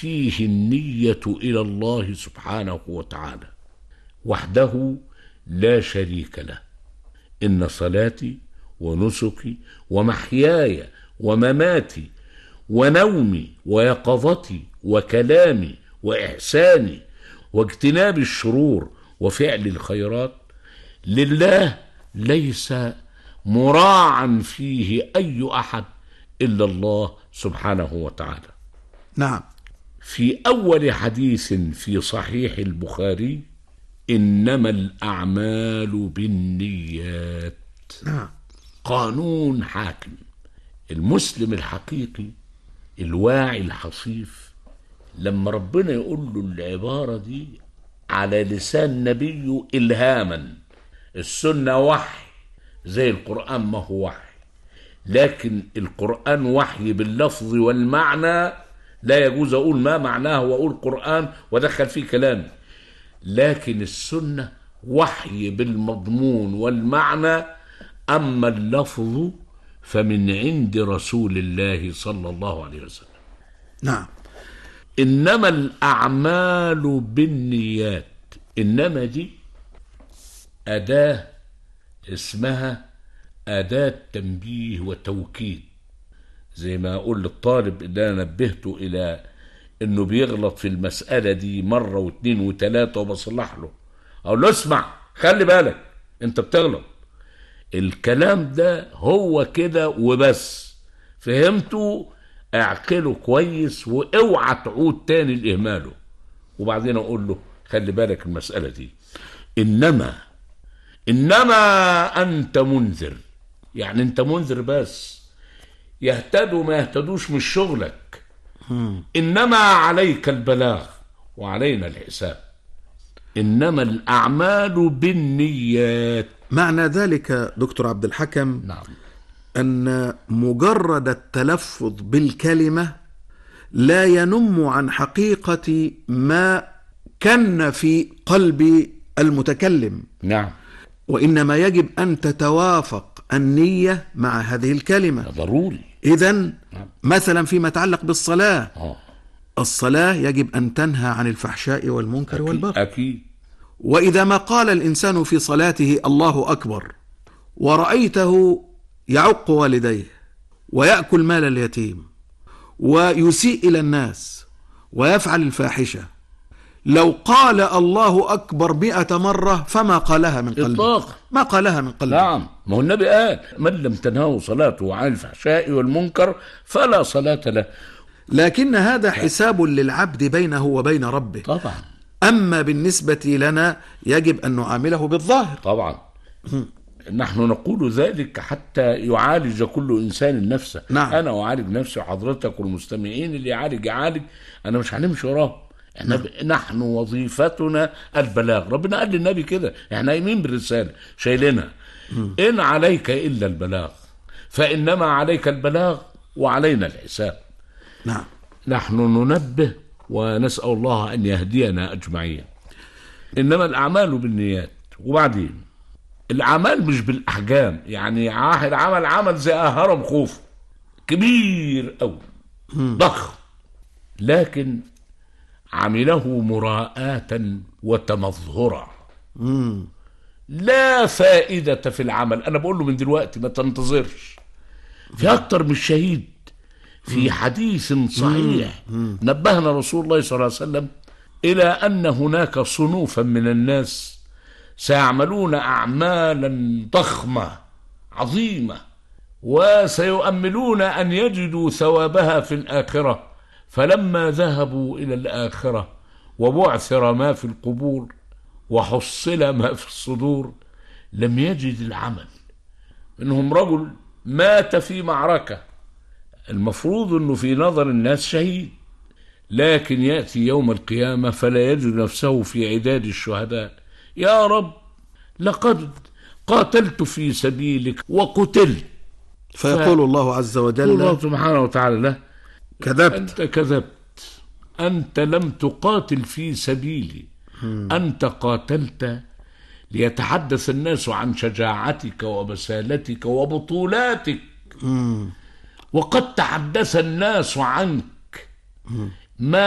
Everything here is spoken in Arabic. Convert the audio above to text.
فيه النية إلى الله سبحانه وتعالى وحده لا شريك له. إن صلاتي ونسكي ومحياي ومماتي ونومي ويقظتي وكلامي وإحساني واجتناب الشرور وفعل الخيرات لله ليس مراعا فيه أي أحد إلا الله سبحانه وتعالى. نعم. في أول حديث في صحيح البخاري: إنما الأعمال بالنيات. نعم. قانون حاكم. المسلم الحقيقي الواعي الحصيف لما ربنا يقول له العبارة دي على لسان نبيه إلهاما، السنة وحي زي القرآن ما هو وحي، لكن القرآن وحي باللفظ والمعنى، لا يجوز أقول ما معناه وأقول قرآن ودخل فيه كلامي، لكن السنة وحي بالمضمون والمعنى، أما اللفظ فمن عند رسول الله صلى الله عليه وسلم. نعم. إنما الأعمال بالنيات. إنما دي أداة اسمها أداة تنبيه وتوكيد، زي ما أقول للطالب اللي أنا نبهته إلى إنه بيغلط في المسألة دي مرة واثنين وثلاثة وبصلح له، أقول له اسمع خلي بالك أنت بتغلط، الكلام ده هو كده وبس، فهمته اعقله كويس واوعى تعود تاني لإهماله. وبعدين أقول له خلي بالك المسألة دي إنما أنت منذر، يعني أنت منذر بس، يهتدوا ما يهتدوش مش شغلك، إنما عليك البلاغ وعلينا الحساب. إنما الأعمال بالنيات. معنى ذلك دكتور عبد الحكم نعم أن مجرد التلفظ بالكلمة لا ينم عن حقيقة ما كان في قلب المتكلم. نعم. وإنما يجب أن تتوافق النية مع هذه الكلمة، ضروري. إذن مثلا فيما يتعلق بالصلاة، الصلاة يجب أن تنهى عن الفحشاء والمنكر والبغي. أكيد. وإذا ما قال الإنسان في صلاته الله أكبر ورأيته يعق والديه ويأكل مال اليتيم ويسيء إلى الناس ويفعل الفاحشة، لو قال الله أكبر 100 مرة فما قالها من قلبه إطلاقا، ما قالها من قلبه. نعم، ما هو النبي قال من لم تنهه صلاته عن الفحشاء والمنكر فلا صلاة له. لكن هذا حساب للعبد بينه وبين ربه طبعا. أما بالنسبة لنا يجب أن نعامله بالظاهر. طبعا. نحن نقول ذلك حتى يعالج كل إنسان نفسه. نعم. أنا أعالج نفسي وحضرتك والمستمعين اللي يعالج، أنا مش هنمشي وراه. نحن وظيفتنا البلاغ. ربنا قال للنبي كده، احنا قايمين بالرسالة شايلينها. إن عليك إلا البلاغ فإنما عليك البلاغ وعلينا الحساب. نعم. نحن ننبه ونسأل الله أن يهدينا أجمعين. إنما الأعمال بالنيات. وبعدين الأعمال مش بالأحجام، يعني واحد عمل زي هرم خوف كبير أو ضخم، لكن عمله مراءة وتمظهرا، لا فائدة في العمل. أنا بقول له من دلوقتي ما تنتظرش. في أكتر من شهيد في حديث صحيح نبهنا رسول الله صلى الله عليه وسلم إلى أن هناك صنوفا من الناس سيعملون أعمالا ضخمة عظيمة وسيؤملون أن يجدوا ثوابها في الآخرة، فلما ذهبوا إلى الآخرة وبعثر ما في القبور وحصل ما في الصدور لم يجد العمل. منهم رجل مات في معركة، المفروض أنه في نظر الناس شهيد، لكن يأتي يوم القيامة فلا يجد نفسه في عداد الشهداء. يا رب لقد قاتلت في سبيلك وقتلت. فيقول الله عز وجل الله سبحانه وتعالى له كذبت، أنت كذبت، أنت لم تقاتل في سبيلي، أنت قاتلت ليتحدث الناس عن شجاعتك وبسالتك وبطولاتك، وقد تحدث الناس عنك ما